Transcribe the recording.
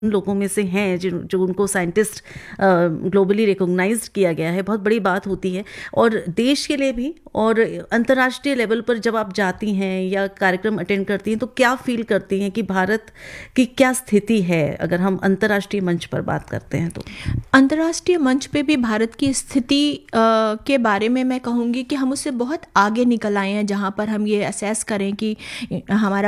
उन लोगों में से हैं जो उनको साइंटिस्ट ग्लोबली रिकॉग्नाइज्ड किया गया है, बहुत बड़ी बात होती है। और देश के लिए भी और अंतर्राष्ट्रीय लेवल पर जब आप जाती हैं या कार्यक्रम अटेंड करती हैं तो क्या फील करती हैं कि भारत की क्या स्थिति है, अगर हम अंतर्राष्ट्रीय मंच पर बात करते हैं तो? अंतर्राष्ट्रीय मंच पे भी भारत की स्थिति के बारे में मैं कहूँगी कि हम उससे बहुत आगे निकल आए हैं, जहाँ पर हम ये असेस करें कि हमारा